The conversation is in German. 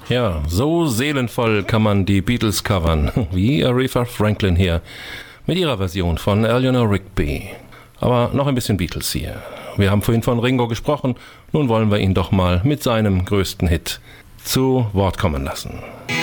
Ja, so seelenvoll kann man die Beatles covern, wie Aretha Franklin hier, mit ihrer Version von Eleanor Rigby. Aber noch ein bisschen Beatles hier. Wir haben vorhin von Ringo gesprochen, nun wollen wir ihn doch mal mit seinem größten Hit zu Wort kommen lassen.